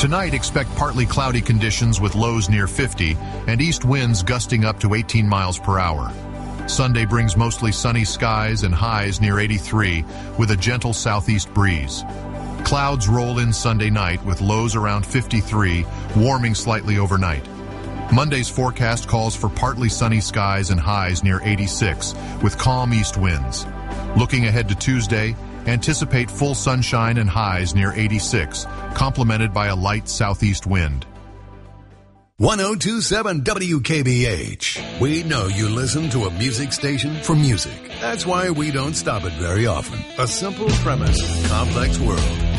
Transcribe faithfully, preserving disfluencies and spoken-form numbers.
Tonight, expect partly cloudy conditions with lows near fifty and east winds gusting up to eighteen miles per hour. Sunday brings mostly sunny skies and highs near eighty-three with a gentle southeast breeze. Clouds roll in Sunday night with lows around fifty-three, warming slightly overnight. Monday's forecast calls for partly sunny skies and highs near eighty-six with calm east winds. Looking ahead to Tuesday, anticipate full sunshine and highs near eighty-six, complemented by a light southeast wind. one oh two point seven W K B H. We know you listen to a music station for music. That's why we don't stop it very often. A simple premise, complex world.